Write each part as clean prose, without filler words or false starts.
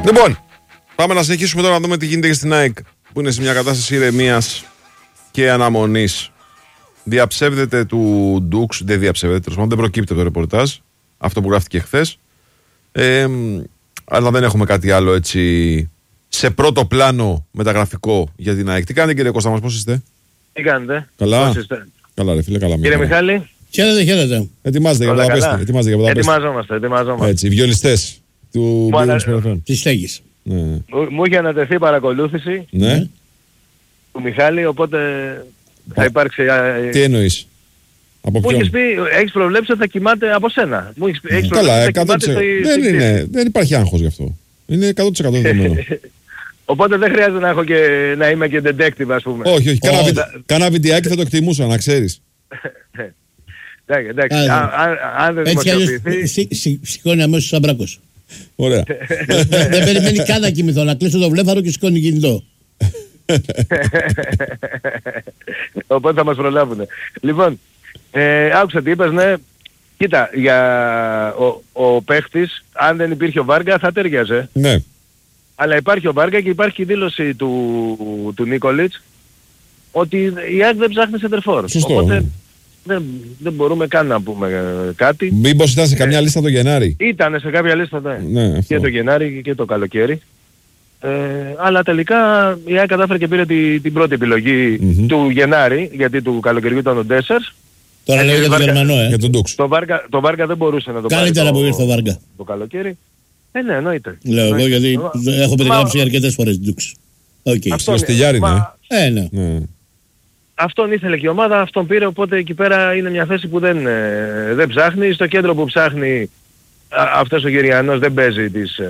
Λοιπόν, πάμε να συνεχίσουμε τώρα να δούμε τι γίνεται και στην ΑΕΚ, που είναι σε μια κατάσταση ηρεμίας και αναμονής. Διαψεύδεται του Ντουξ, δεν διαψεύδεται, τέλος πάντων, δεν προκύπτει το ρεπορτάζ, αυτό που γράφτηκε χθες. Αλλά δεν έχουμε κάτι άλλο έτσι σε πρώτο πλάνο μεταγραφικό για την ΑΕΚ. Τι κάνετε, κύριε Κώστα μας, πώς είστε? Τι κάνετε? Καλά. Πώς είστε? Καλά ρε φίλε, καλά. Κύριε Μιχάλη. Χαίρετε. Ετοιμάζετε για Βουδαπέστη. Ετοιμάζομαστε. Έτσι, οι βιολιστές του Μπίλινγκ. Τι στέγης. Ναι. Μου είχε ανατεθεί παρακολούθηση Ναι. του Μιχάλη, οπότε θα υπάρξει... Τι εννοείς? Από Μου ποιον? έχεις πει, έχεις προβλέψει ότι θα κοιμάται από σένα. Μου έχεις Καλά, προβλέψει ότι θα 100%. κοιμάται Δεν υπάρχει άγχος γι' αυτό. Είναι 100% δεδομένο. Οπότε δεν χρειάζεται να είμαι και detective, ας πούμε. Όχι. Κάνα βιντεάκι θα το εκτιμούσα, να ξέρεις. Εντάξει. Αν δεν Έτσι κι δημοσιοποιηθεί... σηκώνει αμέσως ο Σαμπράκος. Ωραία. Δεν περιμένει καν να κοιμηθώ, να κλείσω το βλέφαρο και σηκώνει κινητό. Οπότε θα μας προλάβουνε. Λοιπόν, άκουσα τι είπες, ναι. Κοίτα, για ο παίχτης, αν δεν υπήρχε ο Βάργα θα ταιριάζε. Ναι. Αλλά υπάρχει ο Βάργα και υπάρχει η δήλωση του Νίκολιτς ότι η ΑΕΚ δεν ψάχνει σεντερφόρ. Σωστό. Οπότε δεν μπορούμε καν να πούμε κάτι. Μήπως ήταν σε καμιά λίστα το Γενάρη? Ήτανε σε κάποια λίστα, Ναι, και το Γενάρη και το καλοκαίρι. Αλλά τελικά η ΑΕΚ κατάφερε και πήρε την πρώτη επιλογή του Γενάρη, γιατί του καλοκαιριού ήταν ο Ντέσσερς. Τώρα λέω για τον Γερμανό, Για τον Ντουξ. Το Βάργα δεν μπορούσε να το πάρει. Καλύτερα που ήρθε ο Βάργα. Το καλοκαίρι. Ναι, εννοείται. Λέω εγώ γιατί έχω περιγράψει αρκετές φορές Ντουξ. Στο Στυλιάρι, ναι. Ναι. Αυτόν ήθελε και η ομάδα, αυτόν πήρε, οπότε εκεί πέρα είναι μια θέση που δεν ψάχνει. Στο κέντρο που ψάχνει αυτός ο Γεριανός δεν παίζει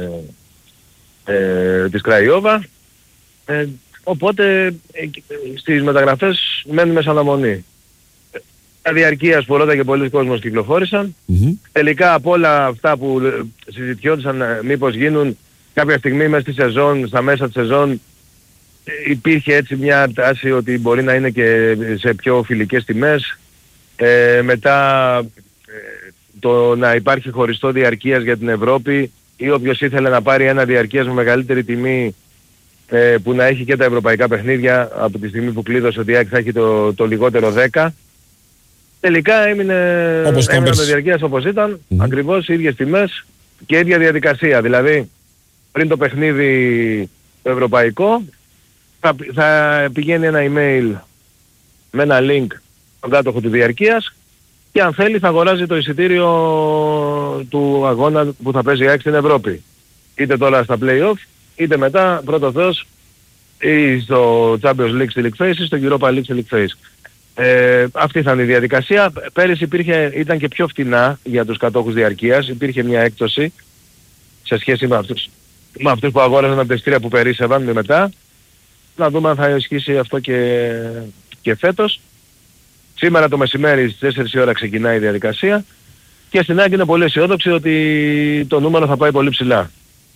της Κραϊόβα. Οπότε στις μεταγραφές μένουμε σαν αναμονή. Διαρκείας που ρώταγε πολλοί κόσμος κυκλοφόρησαν. Τελικά από όλα αυτά που συζητιόντουσαν μήπως γίνουν κάποια στιγμή μέσα στη σεζόν, στα μέσα της σεζόν, υπήρχε έτσι μια τάση ότι μπορεί να είναι και σε πιο φιλικές τιμές. Μετά το να υπάρχει χωριστό διαρκείας για την Ευρώπη ή όποιος ήθελε να πάρει ένα διαρκείας με μεγαλύτερη τιμή που να έχει και τα ευρωπαϊκά παιχνίδια από τη στιγμή που κλείδωσε ότι θα έχει το λιγότερο 10. Τελικά έμεινε το διαρκείας όπως ήταν, ακριβώς οι ίδιες τιμές και ίδια διαδικασία. Δηλαδή πριν το παιχνίδι το ευρωπαϊκό θα πηγαίνει ένα email με ένα link στον κάτοχο του διαρκείας και αν θέλει θα αγοράζει το εισιτήριο του αγώνα που θα παίζει η ΑΕΚ στην Ευρώπη. Είτε τώρα στα play-off, είτε μετά πρώτο Θεός ή στο Champions League στη League Phase ή στο Europa League στη League Phase. Αυτή ήταν η διαδικασία. Πέρυσι ήταν και πιο φτηνά για τους κατόχους διαρκείας. Υπήρχε μια έκπτωση σε σχέση με αυτούς που αγόραζαν από τα εισιτήρια που περίσσευαν μετά. Να δούμε αν θα ισχύσει αυτό και φέτος. Σήμερα το μεσημέρι στις 4 η ώρα ξεκινάει η διαδικασία και στην ΑΕΚ είναι πολύ αισιόδοξη ότι το νούμερο θα πάει πολύ ψηλά.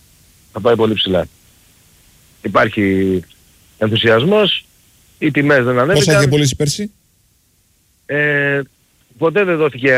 Υπάρχει ενθουσιασμός, οι τιμές δεν ανέβηκαν. Πόσα είχε πωλήσει πέρσι? Ποτέ δεν δόθηκε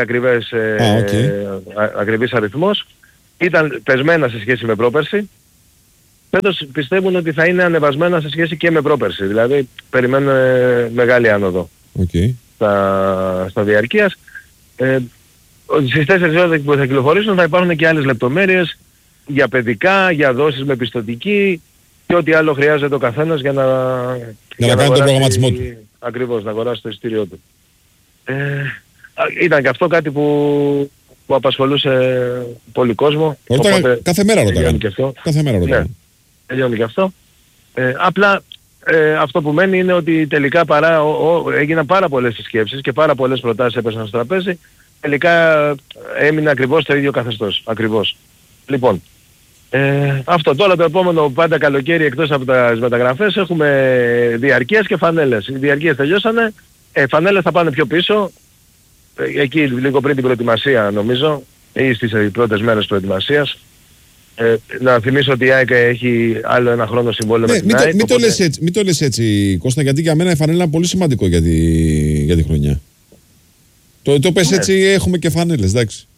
ακριβής αριθμός. Ήταν πεσμένα σε σχέση με πρόπερση. Φέτος πιστεύουν ότι θα είναι ανεβασμένα σε σχέση και με πρόπερση. Δηλαδή περιμένουν μεγάλη άνοδο στα διαρκείας. Στις 4 ώρες που θα κυκλοφορήσουν θα υπάρχουν και άλλες λεπτομέρειες για παιδικά, για δόσεις με πιστωτική και ό,τι άλλο χρειάζεται ο καθένας για να κάνει τον προγραμματισμό του. Ακριβώς, να αγοράσει το εισιτήριό του. Ήταν και αυτό κάτι που απασχολούσε πολύ κόσμο. Κάθε μέρα ρωτάγανε. Ναι, τελειώνει και αυτό. Απλά αυτό που μένει είναι ότι τελικά έγιναν πάρα πολλές συσκέψεις και πάρα πολλές προτάσεις έπεσαν στο τραπέζι. Τελικά έμεινε ακριβώς το ίδιο καθεστώς. Ακριβώς. Λοιπόν, αυτό τώρα το επόμενο πάντα καλοκαίρι εκτός από τις μεταγραφές έχουμε διαρκείας και φανέλες. Οι διαρκείες τελειώσανε, φανέλες θα πάνε πιο πίσω, εκεί λίγο πριν την προετοιμασία νομίζω, ή στις πρώτες μέρες προετοιμασίας. Να θυμίσω ότι η ΑΕΚ έχει άλλο ένα χρόνο συμβόλαιο με την ΑΕΚ. Μην το λες έτσι Κώστα, γιατί για μένα η φανέλα είναι πολύ σημαντικό για τη χρονιά. Το πες έτσι, έχουμε και φανέλες, εντάξει.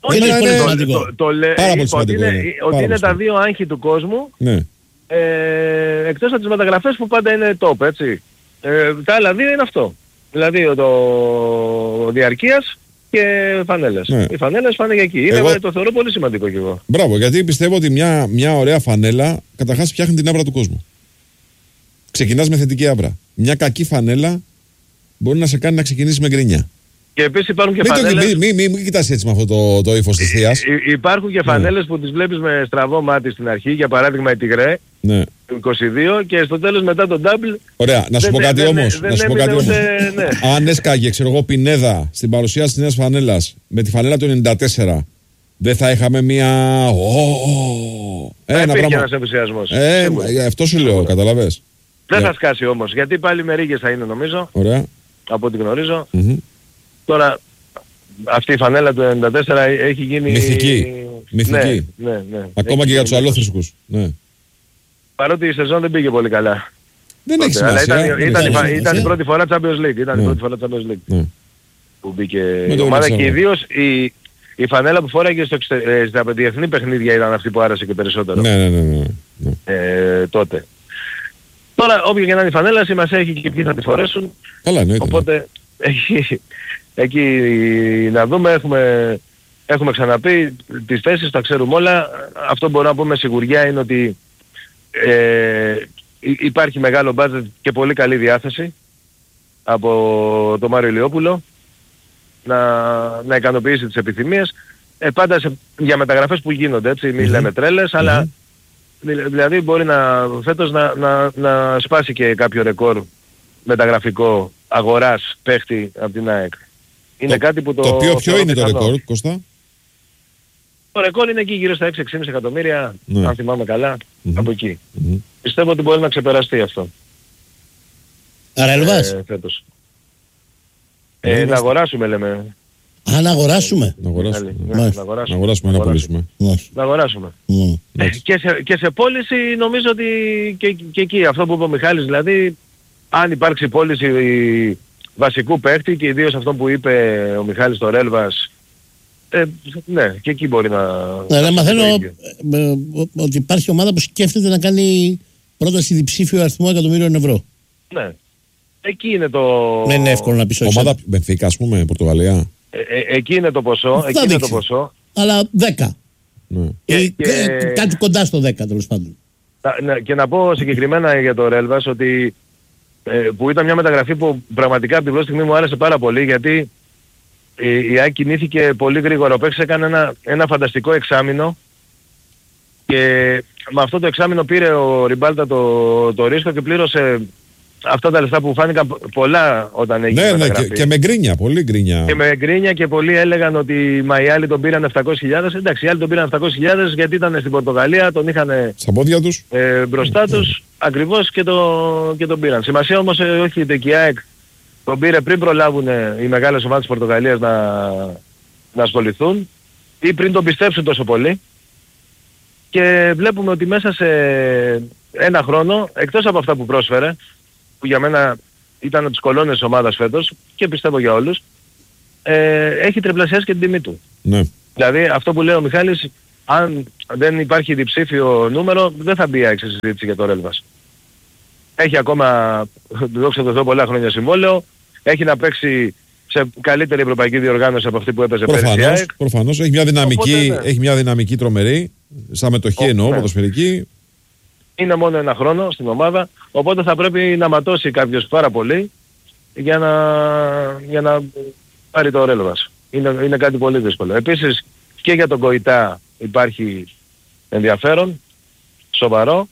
Όχι, είναι πολύ το σημαντικό. Πάρα πολύ σημαντικό. Ότι είναι τα δύο άγχη του κόσμου, Ναι. εκτός από τις μεταγραφές που πάντα είναι top, έτσι. Τα άλλα δύο είναι αυτό. Δηλαδή το διαρκείας και φανέλες. Ναι. Οι φανέλες πάνε για εκεί. Το θεωρώ πολύ σημαντικό κι εγώ. Μπράβο, γιατί πιστεύω ότι μια ωραία φανέλα καταρχάς φτιάχνει την άβρα του κόσμου. Ξεκινάς με θετική άβρα. Μια κακή φανέλα μπορεί να σε κάνει να ξεκινήσεις με γκρίνια. Και επίσης υπάρχουν και φανέλες... Μην κοιτάς έτσι με αυτό το ύφος της θείας. Υπάρχουν και φανέλες που τις βλέπεις με στραβό μάτι στην αρχή, για παράδειγμα η Τιγρέ, Ναι. του 22, και στο τέλος μετά τον double... Ωραία, να σου πω κάτι όμως. Αν έσκαγε, ξέρω εγώ, Πινέδα στην παρουσίαση της νέας φανέλας με τη φανέλα του 94, δεν θα είχαμε μία... Ένα πράγμα. Ένας ενθουσιασμός. Αυτό σου λέω, καταλαβες. Δεν θα σκάσει όμως, γιατί πάλι με ρίγες θα είναι νομίζω. Ωραία. Από ό,τι γνωρίζω. Τώρα αυτή η φανέλα του 94 έχει γίνει... Μυθική. Ναι. Ακόμα και για τους αλόθρησκους. Ναι. Παρότι η σεζόν δεν πήγε πολύ καλά. Δεν έχει σημασία. Ήταν η πρώτη φορά Champions League. Η πρώτη φορά Champions League. Που μπήκε η ομάδα, και ιδίως η φανέλα που φόραγε στα διεθνή παιχνίδια ήταν αυτή που άρεσε και περισσότερο. Ναι. Τότε. Τώρα όποια και να είναι η φανέλα, σημασία έχει και ποιοι θα τη φορέσουν. Καλά, εννοείται. Οπότε εκεί να δούμε, έχουμε ξαναπεί τις θέσεις, τα ξέρουμε όλα. Αυτό μπορώ να πω με σιγουριά είναι ότι υπάρχει μεγάλο budget και πολύ καλή διάθεση από τον Μάριο Ηλιόπουλο να ικανοποιήσει τις επιθυμίες. Πάντα για μεταγραφές που γίνονται, έτσι, μην λέμε τρέλες, αλλά δηλαδή μπορεί φέτος να σπάσει και κάποιο ρεκόρ μεταγραφικό αγοράς παίχτη από την ΑΕΚ. Είναι κάτι που το οποίο ποιο είναι το ρεκόρ, Κώστα? Το ρεκόρ είναι εκεί γύρω στα 6-6,5 εκατομμύρια, αν θυμάμαι καλά, από εκεί. Πιστεύω ότι μπορεί να ξεπεραστεί αυτό. Άρα Ελβάς. Φέτος. Να αγοράσουμε, λέμε. Να αγοράσουμε. Να αγοράσουμε, να πουλήσουμε. Να αγοράσουμε. Και σε πώληση νομίζω ότι και εκεί αυτό που είπε ο Μιχάλης, δηλαδή αν υπάρξει πώληση βασικού παίκτη, και ιδίως αυτό που είπε ο Μιχάλης στο Ρέλβας, ναι, και εκεί μπορεί να... Ναι, μαθαίνω ότι υπάρχει ομάδα που σκέφτεται να κάνει πρόταση διψήφιο αριθμό εκατομμύριων ευρώ. Ναι. Εκεί είναι το... Δεν είναι εύκολο να πεις όχι. Ομάδα Μπενφίκα, ας πούμε, Πορτογαλία. Εκεί είναι το ποσό. Εκεί είναι το ποσό. Αλλά 10. Ναι. Κάτι κοντά στο 10 τέλος πάντων. Ναι, και να πω συγκεκριμένα για το Ρέλβας ότι που ήταν μια μεταγραφή που πραγματικά από την πρώτη στιγμή μου άρεσε πάρα πολύ, γιατί η ΑΕΚ κινήθηκε πολύ γρήγορα. Ο παίκτης έκανε ένα φανταστικό εξάμηνο και με αυτό το εξάμηνο πήρε ο Ριμπάλτα το ρίσκο και πλήρωσε αυτά τα λεφτά που φάνηκαν πολλά όταν έγινε η μεταγραφή. Και με γκρίνια, πολύ γκρίνια. Και με γκρίνια, και πολλοί έλεγαν ότι οι άλλοι τον πήραν 700.000. Εντάξει, οι άλλοι τον πήραν 700.000 γιατί ήταν στην Πορτογαλία, τον είχαν στα πόδια τους. Μπροστά τους, ακριβώς, και τον πήραν. Σημασία όμως όχι ότι η ΑΕΚ τον πήρε πριν προλάβουν οι μεγάλες ομάδες της Πορτογαλίας να ασχοληθούν ή πριν τον πιστέψουν τόσο πολύ. Και βλέπουμε ότι μέσα σε ένα χρόνο, εκτός από αυτά που πρόσφερε, που για μένα ήταν από τις κολόνες της ομάδας φέτος και πιστεύω για όλους, έχει τριπλασιάσει και την τιμή του. Ναι. Δηλαδή αυτό που λέει ο Μιχάλης, αν δεν υπάρχει διψήφιο νούμερο, δεν θα μπει η συζήτηση για το Ρέλβας. Έχει ακόμα, δόξα τω Θεώ, πολλά χρόνια συμβόλαιο, έχει να παίξει σε καλύτερη ευρωπαϊκή διοργάνωση από αυτή που έπαιζε πέρυσι. Προφανώς, έχει μια δυναμική, οπότε, ναι. Έχει μια δυναμική τρομερή, σαν μετοχή εννοώ, ποδοσφαιρική. Είναι μόνο ένα χρόνο στην ομάδα, οπότε θα πρέπει να ματώσει κάποιος πάρα πολύ για να πάρει το Ρέλβας. Είναι κάτι πολύ δύσκολο. Επίσης και για τον Κοϊτά υπάρχει ενδιαφέρον, σοβαρό.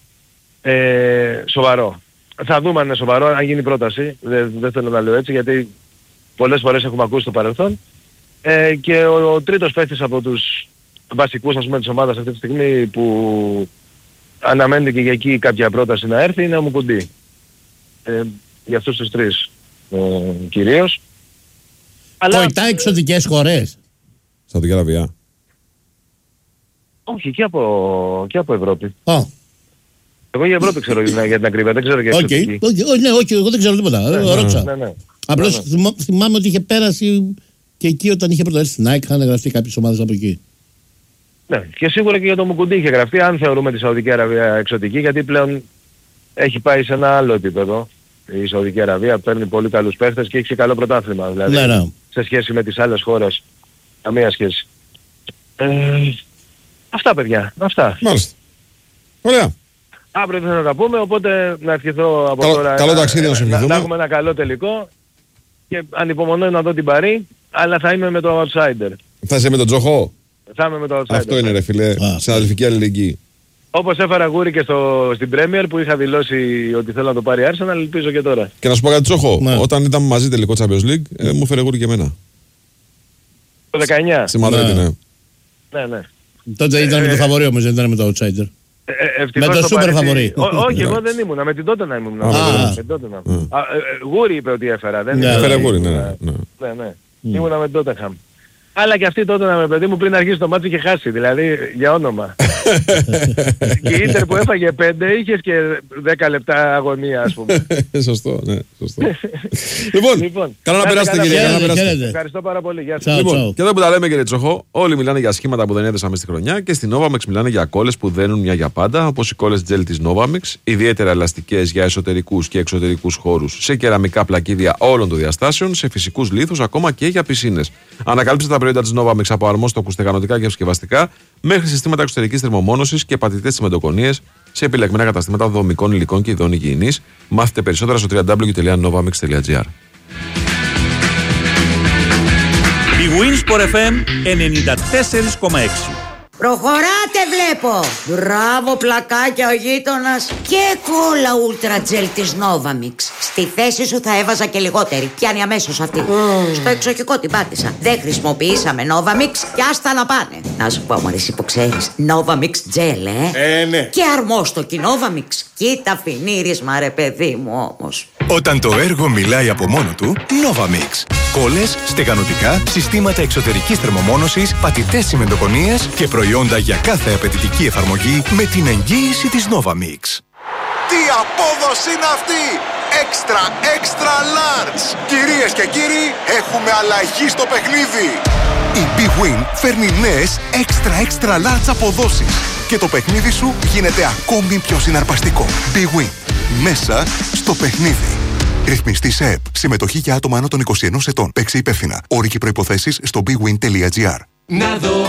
Θα δούμε αν είναι σοβαρό, αν γίνει πρόταση. Δεν θέλω να λέω έτσι, γιατί πολλές φορές έχουμε ακούσει το παρελθόν. Και ο τρίτος παίκτης από τους βασικούς, ας πούμε, της ομάδας αυτή τη στιγμή που αναμένεται και για εκεί κάποια πρόταση να έρθει είναι ο Μουκουντή. Για αυτούς τους τρεις κυρίως. Κοϊτά εξωτικές χώρες. Σαουδική Αραβία. Όχι, και από Ευρώπη. Εγώ για Ευρώπη ξέρω για την ακρίβεια, δεν ξέρω για εξωτική. Όχι, εγώ δεν ξέρω τίποτα. Ρώτησα. Ναι. Απλώς θυμάμαι ότι είχε πέρασει Και εκεί όταν είχε πρωτοέρθει στην ΑΕΚ είχαν γραφτεί κάποιες ομάδες από εκεί. Ναι, και σίγουρα και για το Μουκουντή είχε γραφτεί, αν θεωρούμε τη Σαουδική Αραβία εξωτική, γιατί πλέον έχει πάει σε ένα άλλο επίπεδο. Η Σαουδική Αραβία παίρνει πολύ καλούς παίχτες και έχει και καλό πρωτάθλημα. Δηλαδή, Ναι. σε σχέση με τις άλλες χώρες, καμία σχέση. Αυτά παιδιά, αυτά. Μάλιστα. Ωραία. Αύριο δεν θα τα πούμε, οπότε να ευχηθώ από τώρα καλό ταξίδι να σου να ευχηθούμε. έχουμε ένα καλό τελικό και ανυπομονώ να δω την Παρί, αλλά θα είμαι με το outsider. Θα είσαι με τον Τζοχό. Θα είμαι με το outsider. Αυτό είναι ρε φίλε. Συναδελφική αλληλεγγύη. Όπως έφερα γούρι και στην Premier που είχα δηλώσει ότι θέλω να το πάρει Arsenal, ελπίζω και τώρα. Και να σου πω κάτι, Τζοχό. Ναι. Όταν ήταν μαζί τελικό Champions League, μου φέρε γούρι και εμένα. Το 19. Στη Μαδρίτη, ναι. Ναι. Τότε ήταν με το φαβορί όμως, δεν ήταν με το outsider. Ευτυχώς Με το το super Παρίσι- φαβορί. Όχι, εγώ δεν ήμουνα. Με την Τότενα ήμουν. Με την Tottenham. Γούρι είπε ότι έφερα. Δεν Ναι, είπε Φέρε ότι- γούρι, ναι. Ναι. Ήμουνα με την Tottenham. Αλλά και αυτή τότε με παιδί μου πριν αρχίσει το μάτι είχε χάσει. Δηλαδή για όνομα. Και η Ίντερ που έφαγε 5 είχες και 10 λεπτά αγωνία ας πούμε. Σωστό, ναι. Σωστό. Λοιπόν, καλά να περάσετε καλά, κύριε. Καλά να χαίρετε, περάσετε. χαίρετε. Ευχαριστώ πάρα πολύ. Γεια σας. Τσάου, Λοιπόν, τσάου. και εδώ που τα λέμε κύριε Τσοχό, όλοι μιλάνε για σχήματα που δεν έδεσαμε στη χρονιά και στην Novamix μιλάνε για κόλλες που δένουν μια για πάντα, όπως οι κόλλες gel της Novamix, ιδιαίτερα ελαστικές για εσωτερικούς και εξωτερικούς χώρους, σε κεραμικά πλακίδια όλων των διαστάσεων, σε φυσικούς λίθους, ακόμα και για πισίνες. Ανακαλύψτε τα προϊόντα της Novamix από αρμόστοκους, στεγανοτικά και συσκευαστικά, μέχρι συστήματα εξωτερικής θερμομόνωσης και πατητές τσιμεντοκονίες σε επιλεγμένα καταστήματα δομικών υλικών και ειδών υγιεινής. Μάθετε περισσότερα στο www.novamix.gr. Η Winsport FM 94,6. Προχωράτε βλέπω. Μπράβο πλακάκια ο γείτονας. Και κόλλα Ultra Gel της Novamix. Στη θέση σου θα έβαζα και λιγότερη. Πιάνει αμέσως αυτή. Στο εξοχικό την πάτησα. Δεν χρησιμοποιήσαμε Novamix και άστα να πάνε. Να σου πω μωρές που ξέρεις. Novamix Gel Ναι. Και αρμόστοκι Novamix. Κοίτα φινίρισμα ρε παιδί μου όμως. Όταν το έργο μιλάει από μόνο του, Novamix. Κόλλες, στεγανοτικά, συστήματα εξωτερικής θερμομόνωσης, πατητές τσιμεντοκονίες και προϊόντα για κάθε απαιτητική εφαρμογή με την εγγύηση της Novamix. Τι απόδοση είναι αυτή! Extra large! Κυρίες και κύριοι, έχουμε αλλαγή στο παιχνίδι! Η Big Win φέρνει νέες extra large αποδόσεις και το παιχνίδι σου γίνεται ακόμη πιο συναρπαστικό. Big Win. Μέσα στο παιχνίδι. Ρυθμιστή σε ΕΠ. Συμμετοχή για άτομα άνω των 21 ετών. Παίξε υπεύθυνα. Όροι και προϋποθέσεις στο bigwin.gr. Να δω